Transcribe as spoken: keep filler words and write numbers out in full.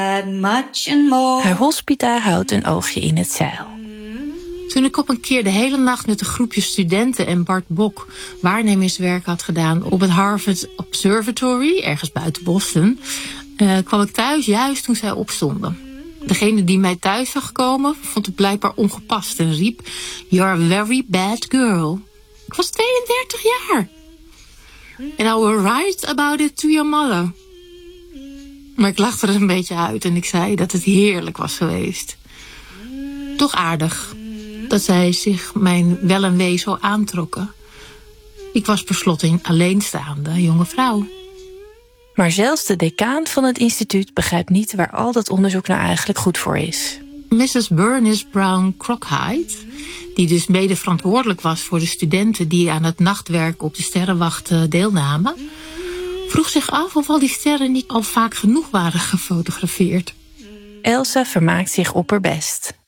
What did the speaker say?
Haar hospita houdt een oogje in het zeil. Toen ik op een keer de hele nacht met een groepje studenten en Bart Bok waarnemingswerk had gedaan op het Harvard Observatory, ergens buiten Boston, uh, kwam ik thuis juist toen zij opstonden. Degene die mij thuis zag komen vond het blijkbaar ongepast en riep: "You're a very bad girl." Ik was tweeëndertig jaar. And I will write about it to your mother. Maar ik lachte er een beetje uit en ik zei dat het heerlijk was geweest. Toch aardig dat zij zich mijn wel en wee zo aantrokken. Ik was per slot een alleenstaande jonge vrouw. Maar zelfs de decaan van het instituut begrijpt niet waar al dat onderzoek nou eigenlijk goed voor is. missus Bernice Brown Cronkite, die dus mede verantwoordelijk was voor de studenten die aan het nachtwerk op de sterrenwacht deelnamen, vroeg zich af of al die sterren niet al vaak genoeg waren gefotografeerd. Elsa vermaakt zich op haar best.